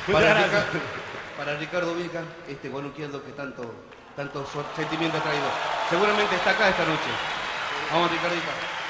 Para Ricardo Vieca, este Guanuquialdo que tanto sentimiento ha traído. Seguramente está acá esta noche. Vamos, Ricardito.